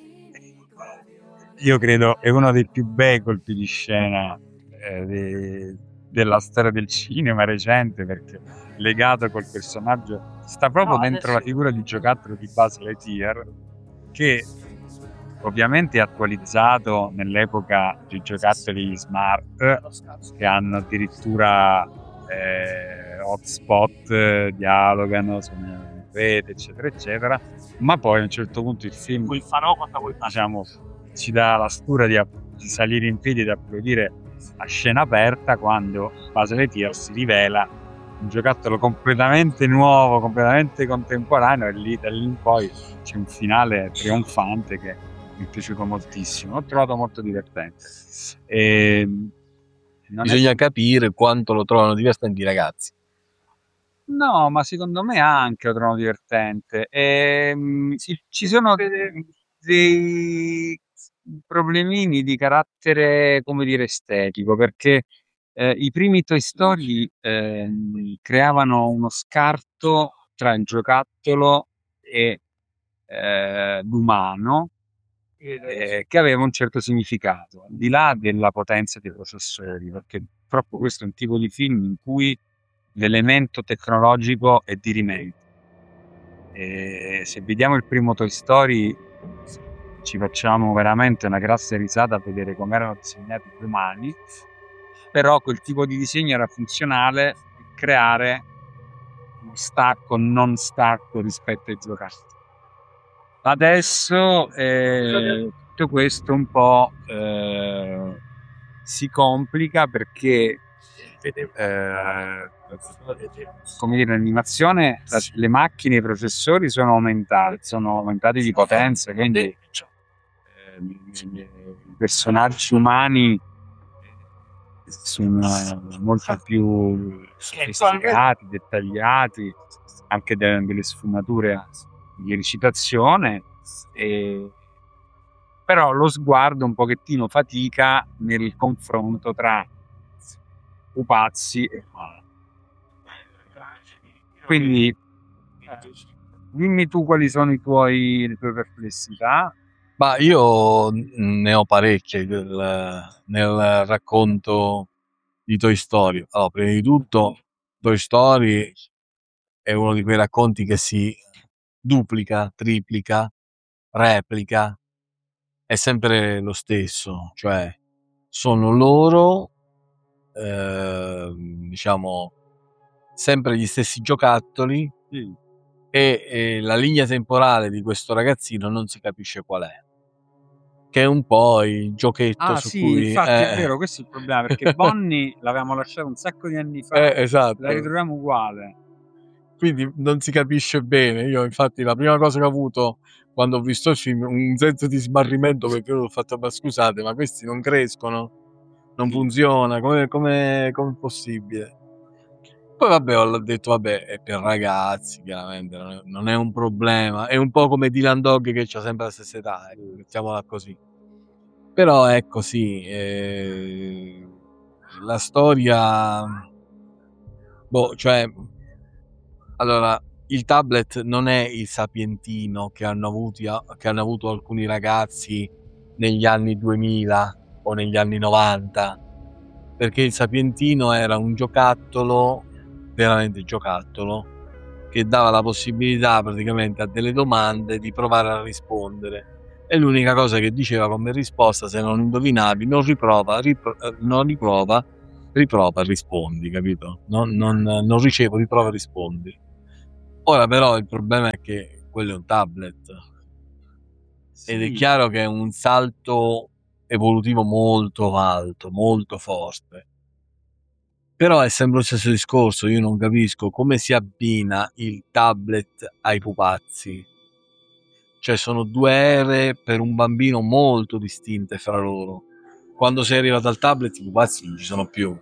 io credo è uno dei più bei colpi di scena eh, de- della storia del cinema recente, perché legato col personaggio sta proprio No, dentro la adesso- figura di giocattolo di Buzz Lightyear, che ovviamente è attualizzato nell'epoca dei giocattoli smart, che hanno addirittura eh, hotspot, eh, dialogano, sono in rete, eccetera, eccetera. Ma poi a un certo punto il film, Quel farò cosa vuoi fare? diciamo, ci dà la stura di, app- di salire in piedi ed applaudire a scena aperta quando Buzz Lightyear si rivela un giocattolo completamente nuovo, completamente contemporaneo, e lì da lì in poi c'è un finale trionfante che mi è piaciuto moltissimo, l'ho trovato molto divertente. E non è- Bisogna capire quanto lo trovano divertenti i ragazzi. No, ma secondo me anche lo trovo divertente. Ehm, ci ci sono de- dei problemini di carattere, come dire, estetico, perché eh, i primi Toy Story ehm, creavano uno scarto tra il giocattolo e eh, l'umano, eh, che aveva un certo significato, al di là della potenza dei processori, perché proprio questo è un tipo di film in cui l'elemento tecnologico è dirimente. E se vediamo il primo Toy Story ci facciamo veramente una grassa risata a vedere come erano disegnati gli umani, però quel tipo di disegno era funzionale per creare uno stacco non stacco rispetto ai giocattoli. Adesso eh, tutto questo un po' eh, si complica perché eh, come dire, l'animazione, la- le macchine, i processori sono aumentati, sono aumentati di potenza, quindi eh, i personaggi umani sono molto più sofisticati, dettagliati, anche de- delle sfumature di recitazione, e- però lo sguardo un pochettino fatica nel confronto tra pupazzi e umani. Quindi eh, dimmi tu quali sono i tuoi, le tue perplessità. Ma io ne ho parecchie del- nel racconto di Toy Story. Allora, prima di tutto, Toy Story è uno di quei racconti che si duplica, triplica, replica, è sempre lo stesso, cioè sono loro, ehm, diciamo, sempre gli stessi giocattoli, Sì. e, e la linea temporale di questo ragazzino non si capisce qual è, che è un po' il giochetto Ah su sì, cui... infatti è eh, vero, questo è il problema, perché Bonnie l'avevamo lasciato un sacco di anni fa, eh, la esatto, ritroviamo uguale. quindi non si capisce bene. Io infatti la prima cosa che ho avuto quando ho visto il film, un senso di smarrimento, perché io ho fatto, ma scusate, ma questi non crescono, non funziona, come come com'è possibile? Poi vabbè, ho detto vabbè, è per ragazzi, chiaramente non è, non è un problema, è un po' come Dylan Dog che ha sempre la stessa età, ecco, mettiamola così. Però è così, eh, la storia, boh, cioè, allora, il tablet non è il sapientino che hanno avuti, che hanno avuto alcuni ragazzi negli anni duemila o negli anni novanta, perché il sapientino era un giocattolo, veramente giocattolo, che dava la possibilità praticamente a delle domande di provare a rispondere, E l'unica cosa che diceva come risposta, se non indovinavi, non riprova, ripro- eh, non riprova, riprova, rispondi, capito? Non, non- non ricevo, riprova, rispondi. Ora però il problema è che quello è un tablet ed è Sì, chiaro che è un salto evolutivo molto alto, molto forte. Però è sempre lo stesso discorso, io non capisco come si abbina il tablet ai pupazzi. Cioè sono due ere per un bambino molto distinte fra loro. Quando sei arrivato al tablet i pupazzi non ci sono più.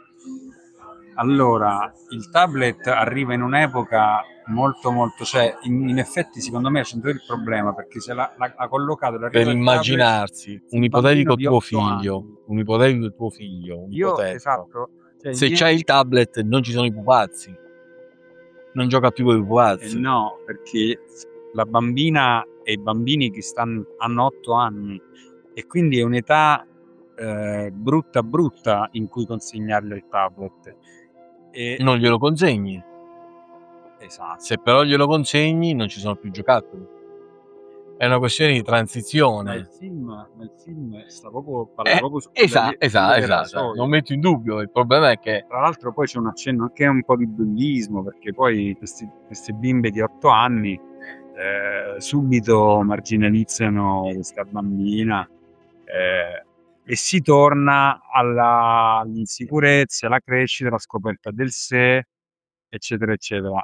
allora il tablet arriva in un'epoca molto molto, cioè in, in effetti secondo me c'è il problema perché se l'ha, l'ha, l'ha collocato Per l'arrivo del tablet, immaginarsi un un ipotetico bambino di tuo otto figlio, anni. un ipotetico tuo figlio, un Io, ipotetico. esatto, cioè, Se mie- c'hai il tablet non ci sono i pupazzi. Non gioca più con i eh, pupazzi. no, perché la bambina e i bambini che stanno, hanno otto anni e quindi è un'età eh, brutta brutta in cui consegnarle il tablet. E, Non glielo consegni. esatto. Se però glielo consegni non ci sono più giocattoli. È una questione di Nel transizione. film, nel film sta proprio, parla Eh, proprio su esatto, sulle- esatto, sulle esatto. rasoie. Non metto in dubbio. Il problema è che Tra l'altro poi c'è un accenno anche un po' di bullismo perché poi questi- queste bimbe di otto anni eh, subito marginalizzano questa bambina eh, e si torna alla, all'insicurezza, alla crescita, alla scoperta del sé, eccetera, eccetera.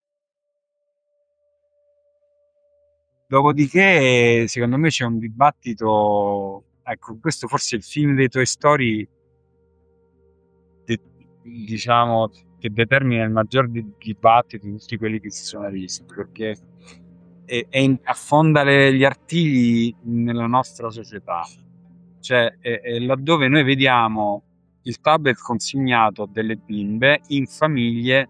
Dopodiché, secondo me c'è un dibattito, ecco, questo forse è il film dei Toy Story, de- diciamo, che determina il maggior di- dibattito di tutti quelli che si sono visti, perché è- è in- affonda le- gli artigli nella nostra società, cioè è, è laddove noi vediamo il tablet consegnato a delle bimbe in famiglie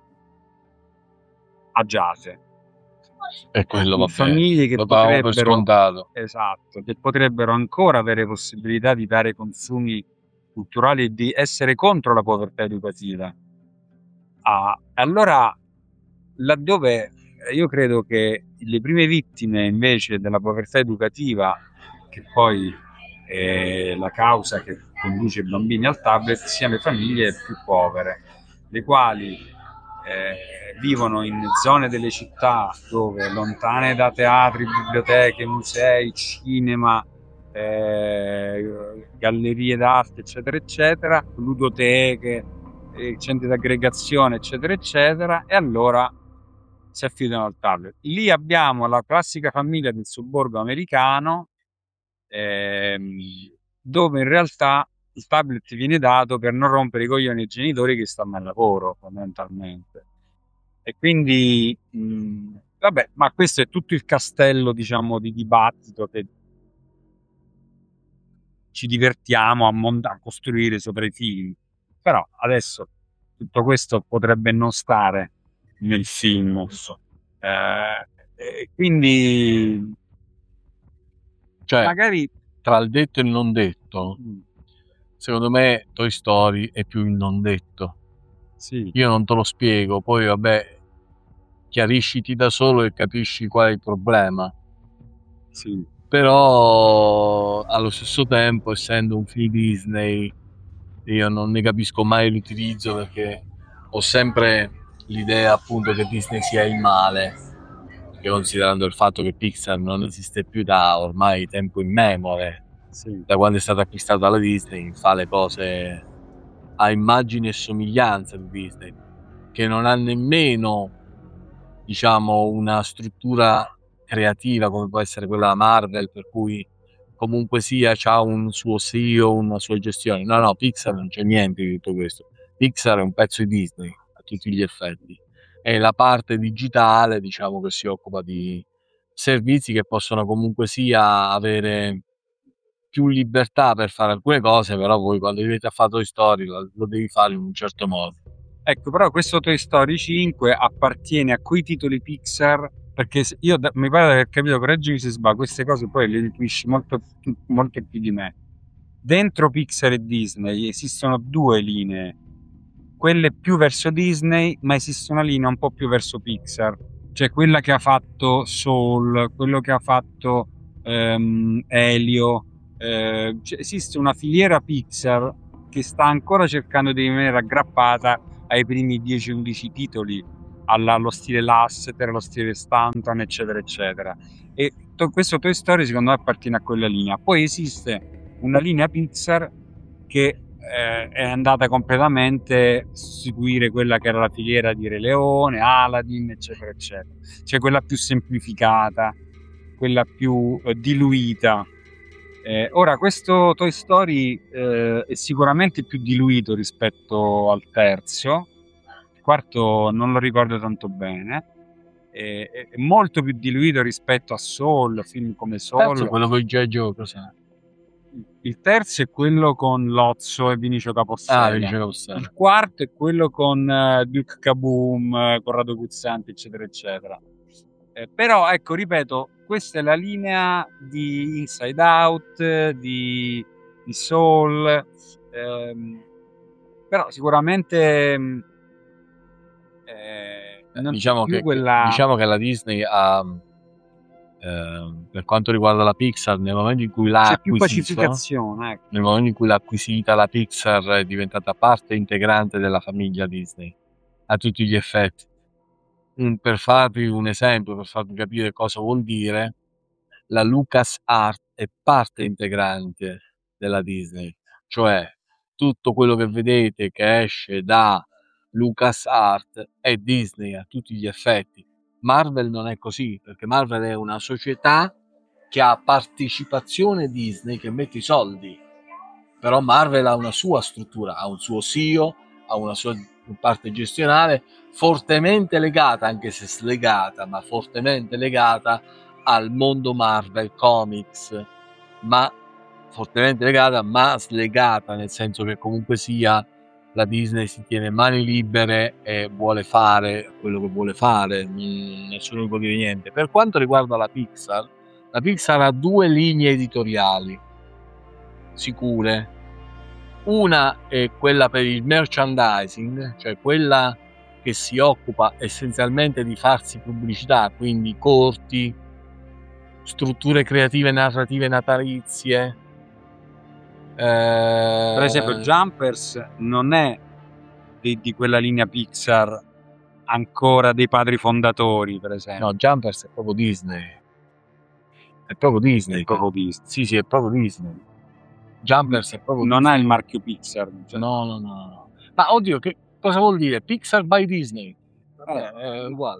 agiate. è quello, In vabbè, famiglie che lo davamo per potrebbero, scontato. esatto, che potrebbero ancora avere possibilità di dare consumi culturali e di essere contro la povertà educativa. Ah, allora, laddove io credo che le prime vittime invece della povertà educativa, che poi è la causa che conduce i bambini al tablet, siano le famiglie più povere, le quali eh, vivono in zone delle città dove lontane da teatri, biblioteche, musei, cinema, eh, gallerie d'arte, eccetera, eccetera, ludoteche, eh, centri d'aggregazione, eccetera, eccetera, e allora si affidano al tablet. Lì abbiamo la classica famiglia del sobborgo americano, ehm, dove in realtà il tablet viene dato per non rompere i coglioni ai genitori che stanno al lavoro, fondamentalmente. E quindi, mh, vabbè, ma questo è tutto il castello, diciamo, di dibattito che ci divertiamo a, mont- a costruire sopra i film. Però adesso tutto questo potrebbe non stare nel film. Eh, e quindi Cioè, magari tra il detto e il non detto, mm, secondo me Toy Story è più il non detto. sì, Io non te lo spiego, poi vabbè, chiarisciti da solo e capisci qual è il problema. sì, Però allo stesso tempo, essendo un film Disney, io non ne capisco mai l'utilizzo perché ho sempre l'idea appunto che Disney sia il male, perché considerando il fatto che Pixar non esiste più da ormai tempo immemore, sì. da quando è stata acquistata dalla Disney, fa le cose a immagine e somiglianza di Disney, che non ha nemmeno, diciamo, una struttura creativa come può essere quella Marvel, per cui comunque sia c'ha un suo S E O, una sua gestione. No, no, Pixar non c'è niente di tutto questo. Pixar è un pezzo di Disney a tutti gli effetti. È la parte digitale, diciamo, che si occupa di servizi che possono comunque sia avere più libertà per fare alcune cose, però poi quando diventi a fare Toy Story lo, lo devi fare in un certo modo. Ecco, però questo Toy Story cinque appartiene a quei titoli Pixar, perché se- io da- mi pare di aver capito, correggimi se sbaglio, queste cose poi le intuisci molto, più- molto più di me. Dentro Pixar e Disney esistono due linee, quelle più verso Disney, ma esiste una linea un po' più verso Pixar, cioè quella che ha fatto Soul, quello che ha fatto ehm, Elio. Eh, c- esiste una filiera Pixar che sta ancora cercando di rimanere aggrappata ai primi dieci undici titoli, alla- allo stile Lasseter, allo stile Stanton, eccetera, eccetera. E to- questo Toy Story secondo me appartiene a quella linea. Poi esiste una linea Pixar che eh, è andata completamente a sostituire quella che era la filiera di Re Leone, Aladdin, eccetera, eccetera. Cioè quella più semplificata, quella più eh, diluita. Eh, ora, questo Toy Story eh, è sicuramente più diluito rispetto al terzo. Il quarto non lo ricordo tanto bene. Eh, È, è molto più diluito rispetto a Soul, film come Terzo, Soul. quello con i G I. Joe, cos'è? Il terzo è quello con Lozzo e Vinicio Ah, Capossela. Vinicio Capossela. Il quarto è quello con eh, Duke Kaboom, eh, Corrado Guzzanti, eccetera, eccetera. Eh, però, ecco, ripeto, questa è la linea di Inside Out, eh, di, di Soul, ehm, però sicuramente mh, eh, non Diciamo c'è più che, quella... diciamo che la Disney ha, ehm, per quanto riguarda la Pixar, nel momento in cui l'ha c'è più acquisito, pacificazione, ecco. nel momento in cui l'ha acquisita, la Pixar è diventata parte integrante della famiglia Disney a tutti gli effetti. Mm, Per farvi un esempio, per farvi capire cosa vuol dire, la LucasArts è parte integrante della Disney, cioè tutto quello che vedete che esce da LucasArts è Disney a tutti gli effetti. Marvel non è così, perché Marvel è una società che ha partecipazione Disney, che mette i soldi, però Marvel ha una sua struttura, ha un suo C E O, ha una sua parte gestionale fortemente legata, anche se slegata, ma fortemente legata al mondo Marvel Comics, ma fortemente legata, ma slegata, nel senso che comunque sia la Disney si tiene mani libere e vuole fare quello che vuole fare, mm, nessuno può dire niente. Per quanto riguarda la Pixar, la Pixar ha due linee editoriali sicure. Una è quella per il merchandising, cioè quella che si occupa essenzialmente di farsi pubblicità, quindi corti, strutture creative narrative natalizie. Eh, Per esempio, Jumpers non è di, di quella linea Pixar ancora dei padri fondatori, per esempio. no, Jumpers è proprio Disney. È proprio Disney. È proprio Disney. Sì, sì, è proprio Disney. Jumpers è proprio Non Disney. ha il marchio Pixar. Cioè. No, no, no, no. Ma oddio, che cosa vuol dire? Pixar by Disney? Eh, è uguale.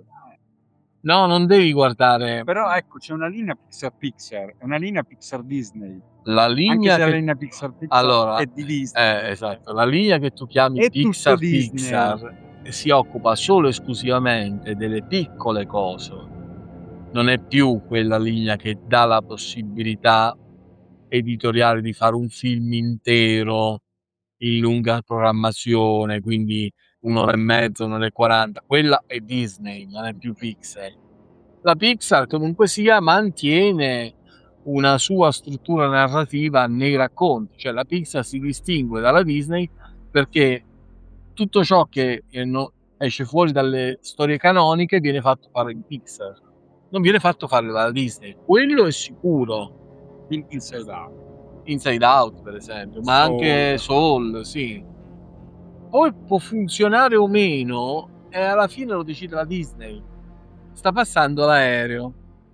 No, non devi guardare. Però ecco, c'è una linea Pixar Pixar, è una linea Pixar Disney. La Anche linea se che... la linea Pixar Pixar allora, è di Disney. eh, esatto, la linea che tu chiami È Pixar tutto Disney. Pixar si occupa solo e esclusivamente delle piccole cose. Non è più quella linea che dà la possibilità editoriale di fare un film intero in lunga programmazione, quindi un'ora e mezza, un'ora e quaranta. Quella è Disney, non è più Pixar. La Pixar comunque sia mantiene una sua struttura narrativa nei racconti, cioè la Pixar si distingue dalla Disney perché tutto ciò che esce fuori dalle storie canoniche viene fatto fare in Pixar, non viene fatto fare dalla Disney, quello è sicuro. Inside Out. Inside Out, per esempio, ma Soul. anche Soul, sì. Poi può funzionare o meno e alla fine lo decide la Disney. Sta passando l'aereo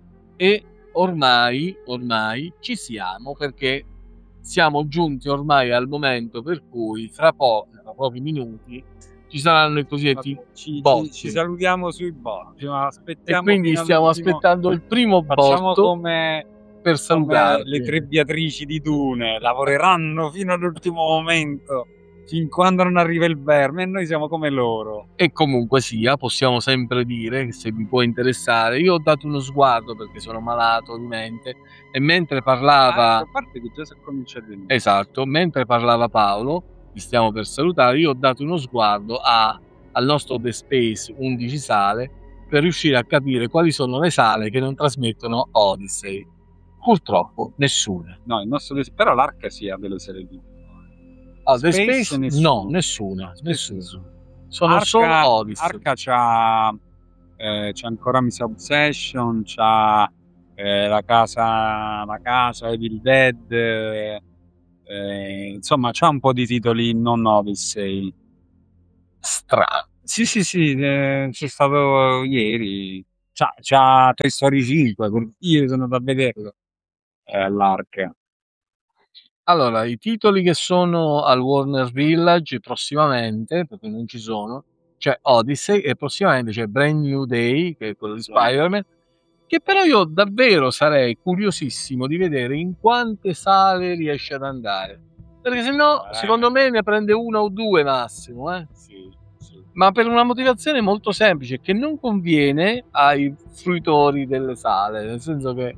e ormai, ormai ci siamo, perché siamo giunti ormai al momento per cui fra, po- fra pochi minuti ci saranno i cosiddetti ci, botti. Ci, ci salutiamo sui botti, ma E aspettiamo quindi fino stiamo all'ultimo- aspettando il primo Facciamo botto come, per come salutarvi. le tre Beatrici di Dune, lavoreranno fino all'ultimo momento, fin quando non arriva il verme, e noi siamo come loro. E comunque sia, possiamo sempre dire che se vi può interessare, io ho dato uno sguardo perché sono malato di mente e mentre parlava, Ah, ecco, a parte che già si è cominciato a venire. esatto, mentre parlava Paolo, vi stiamo per salutare, io ho dato uno sguardo a, al nostro The Space undici sale per riuscire a capire quali sono le sale che non trasmettono Odyssey. Purtroppo nessuna. No, il nostro però l'Arca sì ha delle serie di Ah, The Space Space? nessuno. No, nessuna, nessuna. Sono Arca, solo Odyssey. Arca c'ha, eh, c'ha ancora Misa Obsession, c'ha eh, la casa, la casa, Evil Dead, eh, eh, insomma, c'ha un po' di titoli non Odyssey. Strano. Sì, sì, sì, eh, c'è stato ieri. C'ha, c'ha Toy Story cinque, con- io sono andato a vederlo. Eh, all'Arca. Allora, i titoli che sono al Warner Village prossimamente, perché non ci sono, c'è Odyssey e prossimamente c'è Brand New Day, che è quello di Spider-Man, che però io davvero sarei curiosissimo di vedere in quante sale riesce ad andare. Perché se no, Eh. secondo me ne prende una o due massimo, eh. Sì, sì. Ma per una motivazione molto semplice, che non conviene ai fruitori delle sale, nel senso che...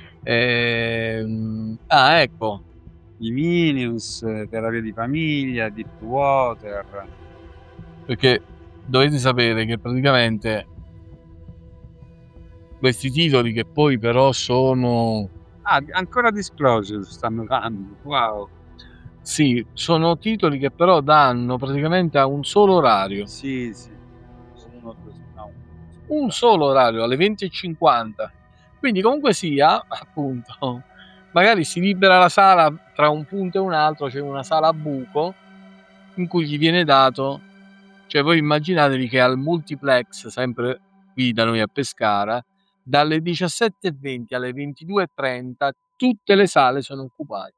ehm, ah, ecco, I Minions, eh, Terapia di famiglia, Deepwater. perché dovete sapere che praticamente questi titoli che poi però sono... Ah, ancora Disclosure stanno dando. Wow. Sì, sono titoli che però danno praticamente a un solo orario. Sì, sì. Uno, due, no. Un solo orario, alle venti e cinquanta. Quindi comunque sia, appunto, magari si libera la sala tra un punto e un altro, c'è una sala a buco in cui gli viene dato, cioè voi immaginatevi che al multiplex, sempre qui da noi a Pescara, dalle diciassette e venti alle ventidue e trenta tutte le sale sono occupate.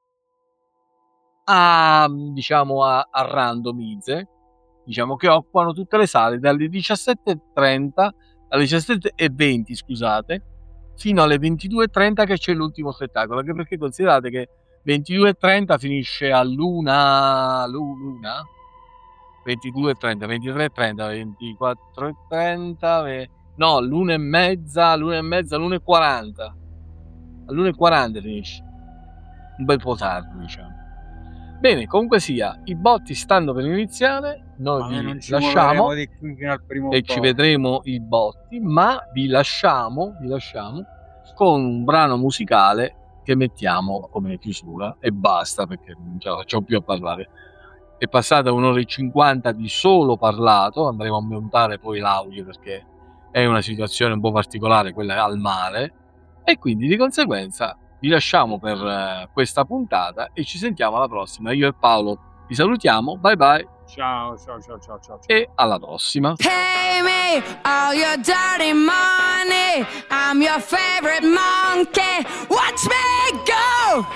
A, diciamo, a, a randomizze, diciamo che occupano tutte le sale dalle diciassette e trenta alle diciassette e venti, scusate, fino alle ventidue e trenta che c'è l'ultimo spettacolo, anche perché considerate che ventidue e trenta finisce all'una, l'una, ventidue e trenta, ventitré e trenta, ventiquattro e trenta, ve- no, l'una e mezza, l'una e mezza, l'una e quaranta, all'una e quaranta finisce, un bel po' tardi, diciamo. Bene, comunque sia, i botti stanno per iniziare, noi Ma vi non ci lasciamo muoveremo di qui fino al primo e ci botto. vedremo i botti, ma vi lasciamo, vi lasciamo con un brano musicale che mettiamo come chiusura e basta, perché non ce la facciamo più a parlare. È passata un'ora e cinquanta di solo parlato, andremo a montare poi l'audio perché è una situazione un po' particolare quella al mare, e quindi di conseguenza vi lasciamo per eh, questa puntata e ci sentiamo alla prossima. Io e Paolo vi salutiamo, bye bye Ciao, ciao, ciao, ciao, ciao. e alla prossima. Pay me all your dirty money. I'm your favorite monkey. Watch me go.